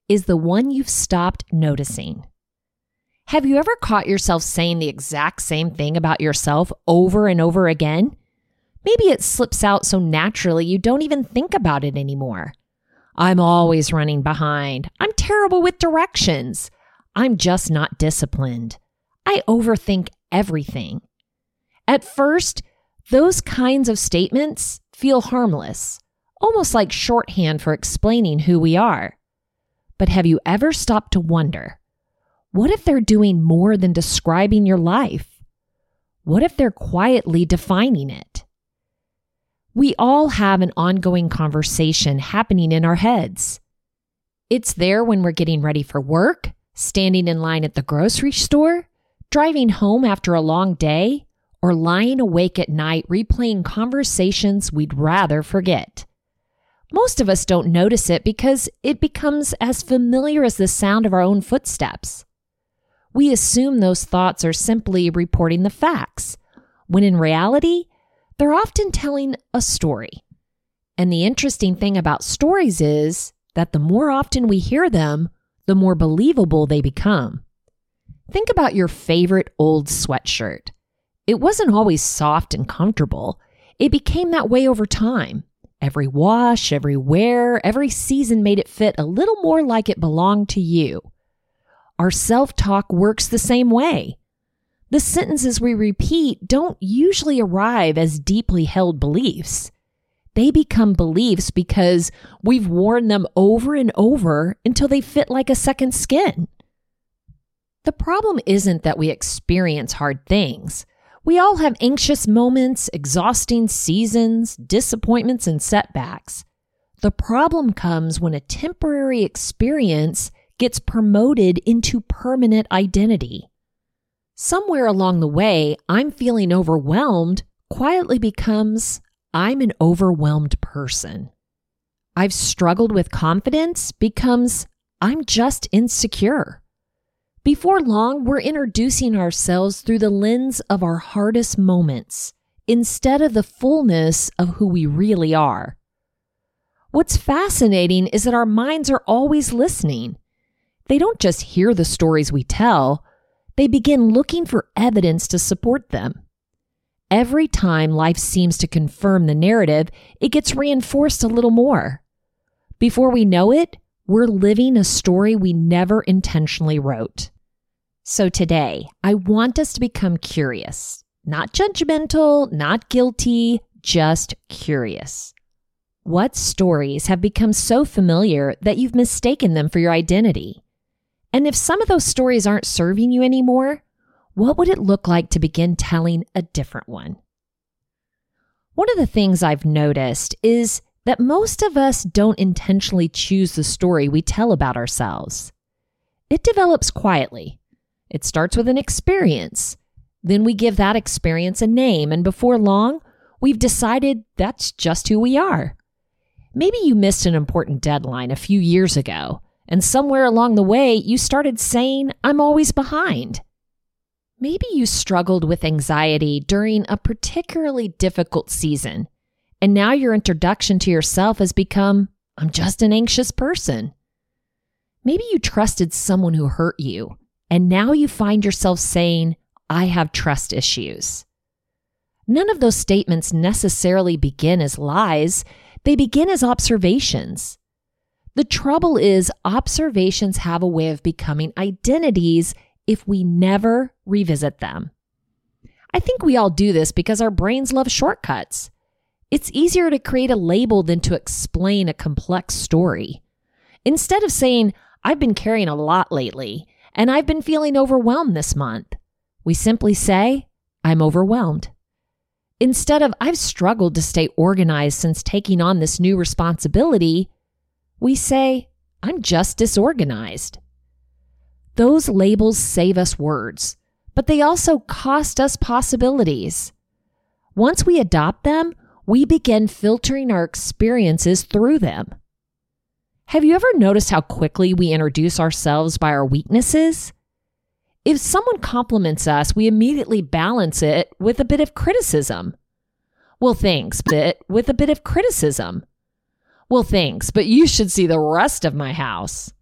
is the one you've stopped noticing. Have you ever caught yourself saying the exact same thing about yourself over and over again? Maybe it slips out so naturally you don't even think about it anymore. I'm always running behind. I'm terrible with directions. I'm just not disciplined. I overthink everything. At first, those kinds of statements feel harmless, almost like shorthand for explaining who we are. But have you ever stopped to wonder, what if they're doing more than describing your life? What if they're quietly defining it? We all have an ongoing conversation happening in our heads. It's there when we're getting ready for work, standing in line at the grocery store, driving home after a long day, or lying awake at night replaying conversations we'd rather forget. Most of us don't notice it because it becomes as familiar as the sound of our own footsteps. We assume those thoughts are simply reporting the facts, when in reality, they're often telling a story. And the interesting thing about stories is that the more often we hear them, the more believable they become. Think about your favorite old sweatshirt. It wasn't always soft and comfortable. It became that way over time. Every wash, every wear, every season made it fit a little more like it belonged to you. Our self-talk works the same way. The sentences we repeat don't usually arrive as deeply held beliefs. They become beliefs because we've worn them over and over until they fit like a second skin. The problem isn't that we experience hard things. We all have anxious moments, exhausting seasons, disappointments, and setbacks. The problem comes when a temporary experience gets promoted into permanent identity. Somewhere along the way, I'm feeling overwhelmed quietly becomes, I'm an overwhelmed person. I've struggled with confidence becomes, I'm just insecure. Before long, we're introducing ourselves through the lens of our hardest moments instead of the fullness of who we really are. What's fascinating is that our minds are always listening. They don't just hear the stories we tell, they begin looking for evidence to support them. Every time life seems to confirm the narrative, it gets reinforced a little more. Before we know it, we're living a story we never intentionally wrote. So today, I want us to become curious, not judgmental, not guilty, just curious. What stories have become so familiar that you've mistaken them for your identity? And if some of those stories aren't serving you anymore, what would it look like to begin telling a different one? One of the things I've noticed is that most of us don't intentionally choose the story we tell about ourselves. It develops quietly. It starts with an experience. Then we give that experience a name, and before long, we've decided that's just who we are. Maybe you missed an important deadline a few years ago, and somewhere along the way, you started saying, I'm always behind. Maybe you struggled with anxiety during a particularly difficult season, and now your introduction to yourself has become, I'm just an anxious person. Maybe you trusted someone who hurt you, and now you find yourself saying, I have trust issues. None of those statements necessarily begin as lies. They begin as observations. The trouble is, observations have a way of becoming identities if we never revisit them. I think we all do this because our brains love shortcuts. It's easier to create a label than to explain a complex story. Instead of saying, I've been carrying a lot lately, and I've been feeling overwhelmed this month, we simply say, I'm overwhelmed. Instead of, I've struggled to stay organized since taking on this new responsibility, we say, I'm just disorganized. Those labels save us words, but they also cost us possibilities. Once we adopt them, we begin filtering our experiences through them. Have you ever noticed how quickly we introduce ourselves by our weaknesses? If someone compliments us, we immediately balance it with a bit of criticism. Well, thanks, but with a bit of criticism. Well, thanks, but you should see the rest of my house.